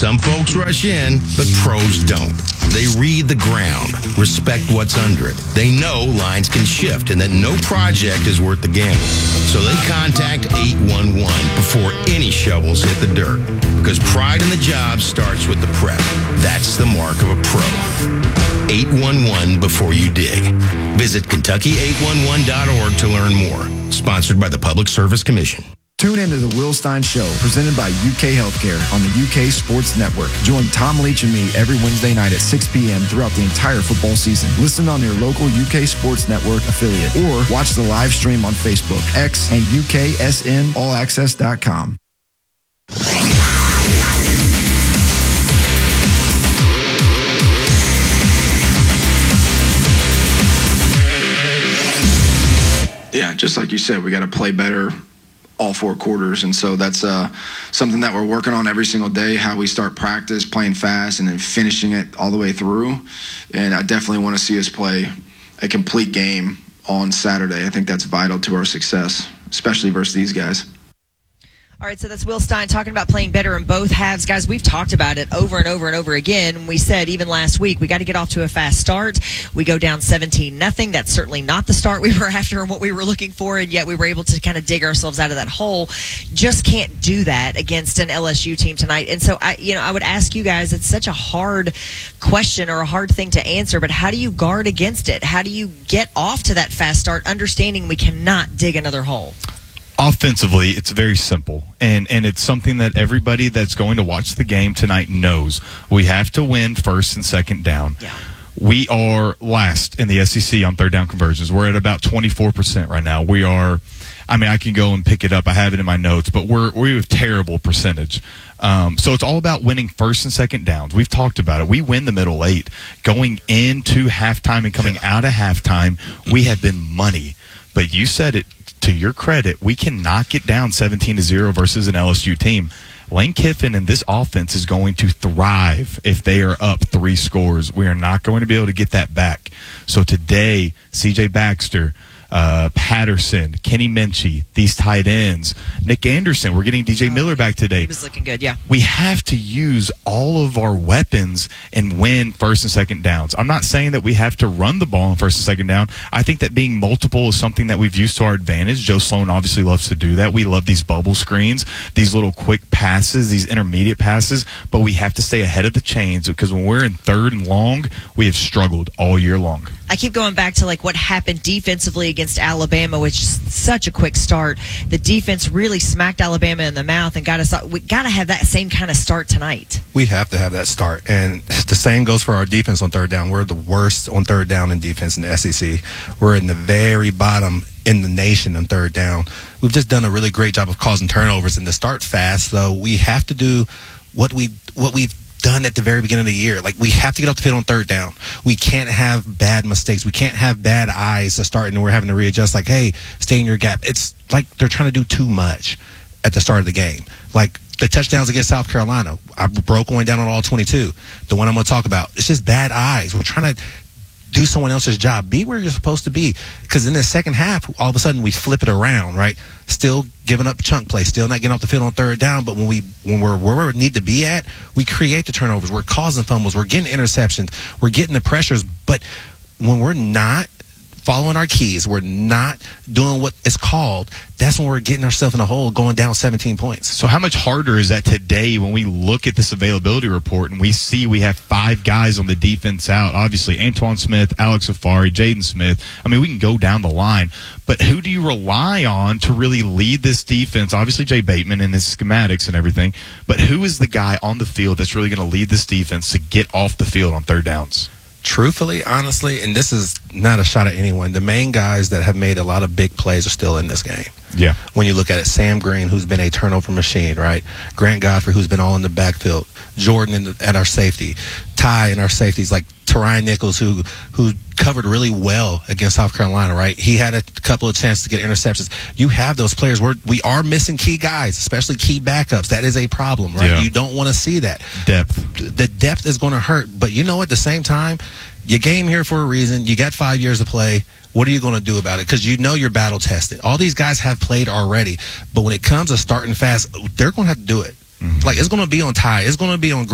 Some folks rush in, but pros don't. They read the ground, respect what's under it. They know lines can shift and that no project is worth the gamble. So they contact 811 before any shovels hit the dirt. Because pride in the job starts with the prep. That's the mark of a pro. 811 before you dig. Visit Kentucky811.org to learn more. Sponsored by the Public Service Commission. Tune into the Will Stein Show, presented by UK Healthcare on the UK Sports Network. Join Tom Leach and me every Wednesday night at 6 p.m. throughout the entire football season. Listen on your local UK Sports Network affiliate or watch the live stream on Facebook, X, and UKSNAllAccess.com. Yeah, just like you said, we got to play better all four quarters, and so that's something that we're working on every single day, how we start practice playing fast and then finishing it all the way through. And I definitely want to see us play a complete game on Saturday. I think that's vital to our success, especially versus these guys. All right, so that's Will Stein talking about playing better in both halves. Guys, we've talked about it over and over and over again. We said even last week, we got to get off to a fast start. We go down 17-0. That's certainly not the start we were after and what we were looking for, and yet we were able to kind of dig ourselves out of that hole. Just can't do that against an LSU team tonight. And so, I would ask you guys, it's such a hard question or a hard thing to answer, but how do you guard against it? How do you get off to that fast start, understanding we cannot dig another hole? Offensively, it's very simple, and it's something that everybody that's going to watch the game tonight knows. We have to win first and second down. Yeah. We are last in the SEC on third down conversions. We're at about 24% right now. We are, I can go and pick it up. I have it in my notes, but we have terrible percentage. So it's all about winning first and second downs. We've talked about it. We win the middle eight. Going into halftime and coming out of halftime, we have been money. But you said it, to your credit, we cannot get down 17-0 versus an LSU team. Lane Kiffin and this offense is going to thrive if they are up 3 scores. We are not going to be able to get that back. So today, C.J. Baxter, Patterson, Kenny Minchie, these tight ends, Nick Anderson, we're getting DJ Miller back today. He was looking good, yeah. We have to use all of our weapons and win first and second downs. I'm not saying that we have to run the ball on first and second down. I think that being multiple is something that we've used to our advantage. Joe Sloan obviously loves to do that. We love these bubble screens, these little quick passes, these intermediate passes, but we have to stay ahead of the chains because when we're in third and long, we have struggled all year long. I keep going back to what happened defensively against Alabama, which is such a quick start. The defense really smacked Alabama in the mouth and got us. We got to have that same kind of start tonight. We have to have that start, and the same goes for our defense on third down. We're the worst on third down in defense in the SEC. We're in the very bottom in the nation on third down. We've just done a really great job of causing turnovers and to start fast. So we have to do what we've done at the very beginning of the year. We have to get off the field on third down. We can't have bad mistakes. We can't have bad eyes to start and we're having to readjust hey, stay in your gap. It's like they're trying to do too much at the start of the game. The touchdowns against South Carolina, I broke one down on all 22. The one I'm going to talk about, it's just bad eyes. We're trying to do someone else's job. Be where you're supposed to be. Because in the second half, all of a sudden we flip it around, right? Still giving up chunk play, still not getting off the field on third down. But when we're where we need to be at, we create the turnovers. We're causing fumbles. We're getting interceptions. We're getting the pressures. But when we're not following our keys, we're not doing what it's called, that's when we're getting ourselves in a hole going down 17 points. So how much harder is that today when we look at this availability report and we see we have 5 guys on the defense out? Obviously, Antoine Smith, Alex Afari, Jaden Smith. We can go down the line. But who do you rely on to really lead this defense? Obviously, Jay Bateman and his schematics and everything. But who is the guy on the field that's really going to lead this defense to get off the field on third downs? Truthfully, honestly, and this is not a shot at anyone, the main guys that have made a lot of big plays are still in this game. Yeah. When you look at it, Sam Green, who's been a turnover machine, right? Grant Godfrey, who's been all in the backfield. Jordan at our safety. Ty in our safeties, like Tyrion Nichols, who covered really well against South Carolina, right? He had a couple of chances to get interceptions. You have those players. We are missing key guys, especially key backups. That is a problem, right? Yeah. You don't want to see that. Depth. The depth is going to hurt. But you know, at the same time, you came here for a reason. You got 5 years to play. What are you going to do about it? Because you know you're battle tested. All these guys have played already. But when it comes to starting fast, they're going to have to do it. It's going to be on Ty. It's going to be on